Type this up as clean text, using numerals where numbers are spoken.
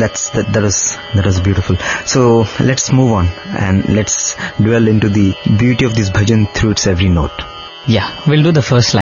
That was beautiful. So let's move on and let's dwell into the beauty of this bhajan through its every note. Yeah, we'll do the first line.